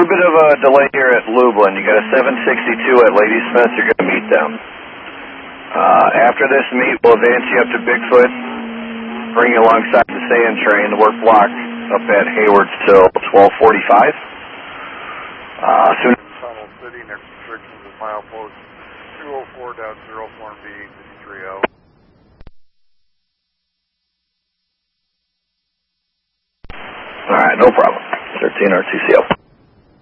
little bit of a delay here at Lublin. You got a 762 at Lady Smith. You're going to meet them. After this meet, we'll advance you up to Bigfoot, bring you alongside the sand train to work block up at Hayward till 12:45. Soon. Tunnel City, next restrictions is milepost 204.0 Form B 853L. All right, no problem. 13 RTCO.